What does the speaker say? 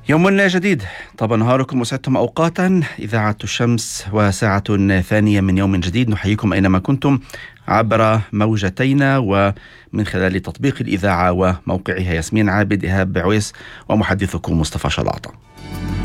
يوم جديد، طاب نهاركم وسعدتم أوقاتا. إذاعة الشمس وساعة ثانية من يوم جديد، نحييكم أينما كنتم عبر موجتينا ومن خلال تطبيق الإذاعة وموقعها. ياسمين عابد، إيهاب بعويس، ومحدثكم مصطفى شلاطة.